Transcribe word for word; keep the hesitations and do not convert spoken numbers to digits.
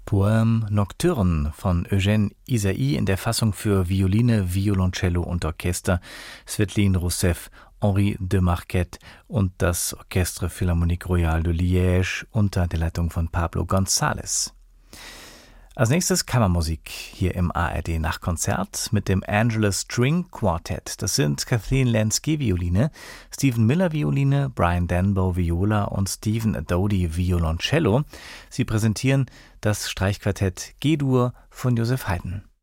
Poème Nocturne von Eugène Ysaÿe in der Fassung für Violine, Violoncello und Orchester, Svetline Rousseff, Henri de Marquet und das Orchestre Philharmonique Royale de Liège unter der Leitung von Pablo González. Als nächstes Kammermusik hier im A R D Nachtkonzert mit dem Angelus String Quartet. Das sind Kathleen Lansky Violine, Stephen Miller Violine, Brian Denbow Viola und Stephen Adodi Violoncello. Sie präsentieren das Streichquartett G-Dur von Joseph Haydn.